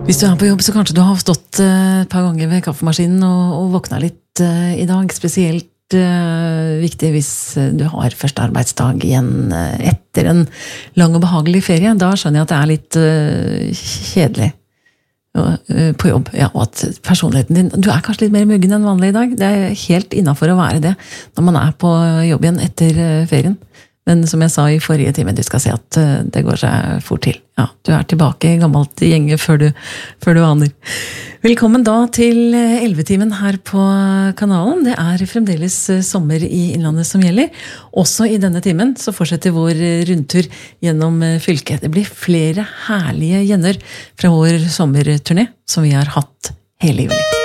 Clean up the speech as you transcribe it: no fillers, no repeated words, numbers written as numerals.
Hvis du på jobb, så kanskje du har stått et par ganger ved kaffemaskinen og våkna litt I dag. Spesielt viktig hvis du har første arbeidsdag igjen etter en lang og behagelig ferie. Da skjønner jeg at det litt kjedelig på jobb. Ja, og at personligheten din, du kanskje litt mer muggen enn vanlig I dag. Det helt innenfor å være det når man på jobb igjen etter ferien. Men som jeg sa I forrige time, du skal se at det går seg fort til. Ja, du tilbake I gammelt gjenge før du aner. Velkommen da til 11-timen her på kanalen. Det fremdeles sommer I Innlandet som gjelder. Også I denne timen så fortsetter vår rundtur gjennom fylket. Det blir flere herlige gjenner fra vår sommerturné som vi har hatt hele juli.